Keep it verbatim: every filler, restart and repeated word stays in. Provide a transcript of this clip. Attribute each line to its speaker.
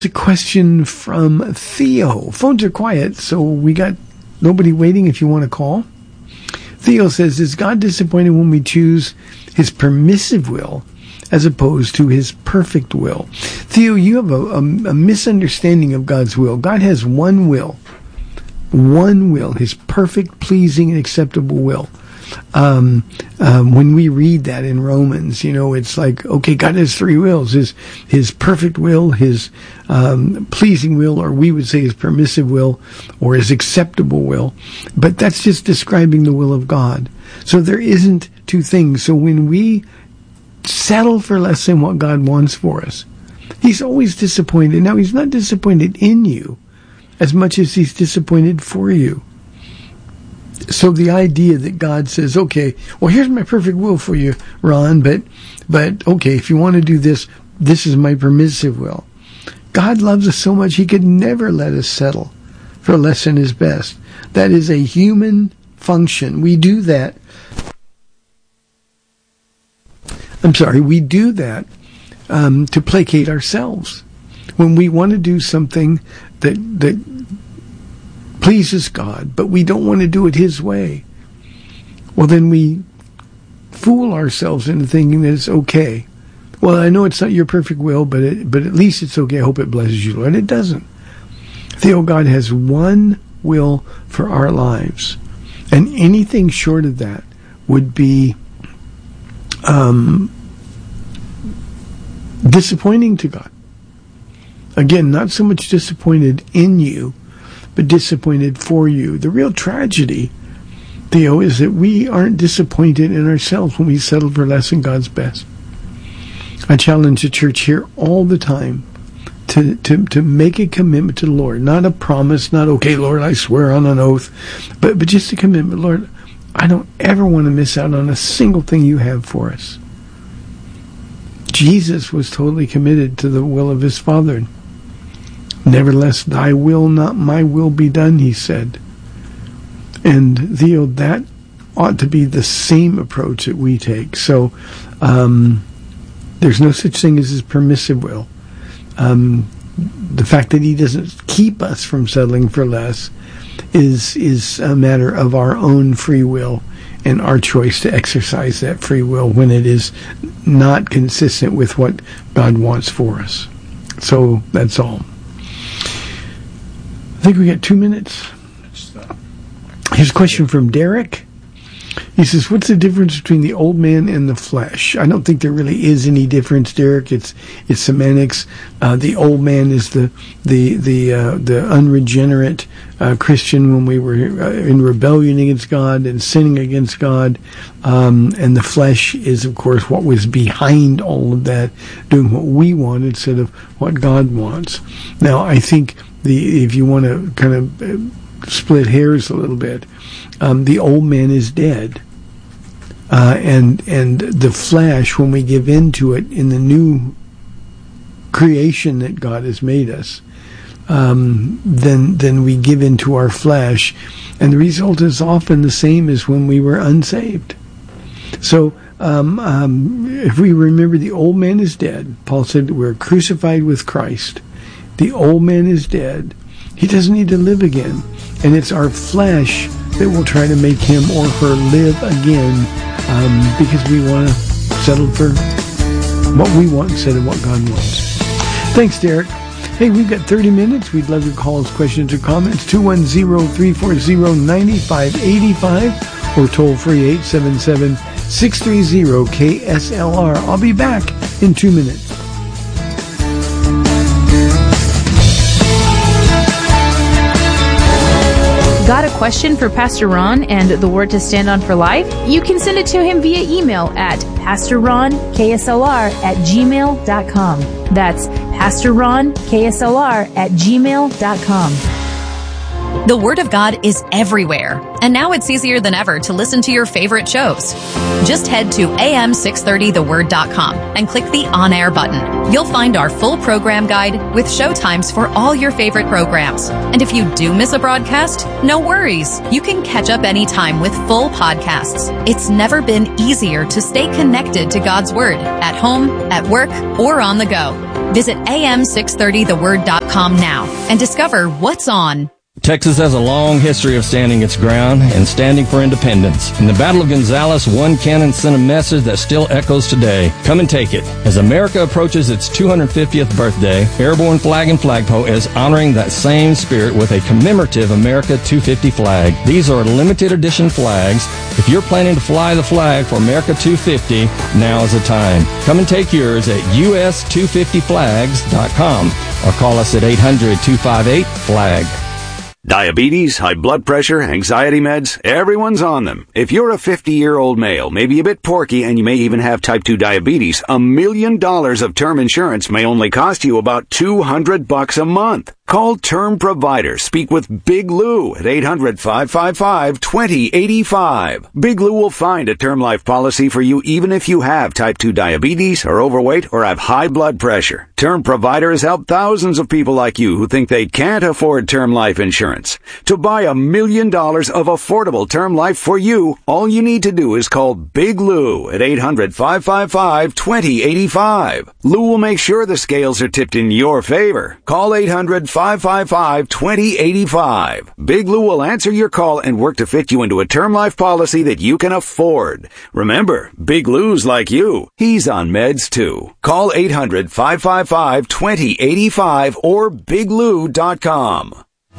Speaker 1: A question from Theo. Phones are quiet, so we got nobody waiting if you want to call. Theo says, is God disappointed when we choose his permissive will as opposed to his perfect will? Theo, you have a, a, a misunderstanding of God's will. God has one will. One will, his perfect, pleasing, and acceptable will. Um, um, when we read that in Romans, you know, it's like, okay, God has three wills, his, his perfect will, his, um, pleasing will, or we would say his permissive will, or his acceptable will. But that's just describing the will of God. So there isn't two things. So when we settle for less than what God wants for us, he's always disappointed. Now, he's not disappointed in you as much as he's disappointed for you. So the idea that God says, okay, well, here's my perfect will for you, Ron, but, but, okay, if you want to do this, this is my permissive will. God loves us so much, he could never let us settle for less than his best. That is a human function. We do that. I'm sorry, we do that um, to placate ourselves. When we want to do something that, that, pleases God, but we don't want to do it his way, well, then we fool ourselves into thinking that it's okay. Well, I know it's not your perfect will, but it, but at least it's okay. I hope it blesses you, Lord. It doesn't. Theo, God has one will for our lives, and anything short of that would be um, disappointing to God. Again, not so much disappointed in you, but disappointed for you. The real tragedy, Theo, is that we aren't disappointed in ourselves when we settle for less than God's best. I challenge the church here all the time to, to, to make a commitment to the Lord. Not a promise, not, okay, Lord, I swear on an oath, but, but just a commitment. Lord, I don't ever want to miss out on a single thing you have for us. Jesus was totally committed to the will of his Father. Nevertheless, thy will, not my will, be done, he said. And, Theo, that ought to be the same approach that we take. So, um, there's no such thing as his permissive will. Um, the fact that he doesn't keep us from settling for less is is a matter of our own free will and our choice to exercise that free will when it is not consistent with what God wants for us. So, that's all. I think we got two minutes. Here's a question from Derek. He says, what's the difference between the old man and the flesh? I don't think there really is any difference, Derek. It's it's semantics. Uh, the old man is the the the uh, the unregenerate uh, Christian when we were uh, in rebellion against God and sinning against God. Um, and the flesh is, of course, what was behind all of that, doing what we want instead of what God wants. Now, I think the if you want to kind of uh, split hairs a little bit, um, the old man is dead. Uh, and and the flesh, when we give in to it in the new creation that God has made us, um, then then we give into our flesh, and the result is often the same as when we were unsaved. So um, um, if we remember, the old man is dead. Paul said we're crucified with Christ. The old man is dead. He doesn't need to live again, and it's our flesh that will try to make him or her live again, um, because we want to settle for what we want instead of what God wants. Thanks, Derek. Hey, we've got thirty minutes. We'd love your calls, questions, or comments. two one zero, three four zero, nine five eight five or toll free eight seven seven, six three zero, K S L R. I'll be back in two minutes.
Speaker 2: Got a question for Pastor Ron and the Word to Stand On for Life? You can send it to him via email at pastorronksslr at gmail dot com. That's pastorronksslr at gmail dot com.
Speaker 3: The Word of God is everywhere, and now it's easier than ever to listen to your favorite shows. Just head to A M six thirty the word dot com and click the On Air button. You'll find our full program guide with show times for all your favorite programs. And if you do miss a broadcast, no worries. You can catch up anytime with full podcasts. It's never been easier to stay connected to God's Word at home, at work, or on the go. Visit A M six thirty the word dot com now and discover what's on.
Speaker 4: Texas has a long history of standing its ground and standing for independence. In the Battle of Gonzales, one cannon sent a message that still echoes today. Come and take it. As America approaches its two hundred fiftieth birthday, Airborne Flag and Flagpole is honoring that same spirit with a commemorative America two fifty flag. These are limited edition flags. If you're planning to fly the flag for America two fifty, now is the time. Come and take yours at U S two fifty flags dot com or call us at eight hundred two five eight flag.
Speaker 5: Diabetes, high blood pressure, anxiety meds, everyone's on them. If you're a fifty-year-old male, maybe a bit porky, and you may even have type two diabetes, a million dollars of term insurance may only cost you about two hundred bucks a month. Call Term Provider. Speak with Big Lou at eight hundred five five five two zero eight five. Big Lou will find a term life policy for you even if you have type two diabetes, are overweight, or have high blood pressure. Term Provider has helped thousands of people like you who think they can't afford term life insurance. To buy a million dollars of affordable term life for you, all you need to do is call Big Lou at eight hundred five five five two zero eight five. Lou will make sure the scales are tipped in your favor. Call eight hundred five five five two zero eight five. Big Lou will answer your call and work to fit you into a term life policy that you can afford. Remember, Big Lou's like you. He's on meds too. Call eight hundred five five five two zero eight five or big lou dot com.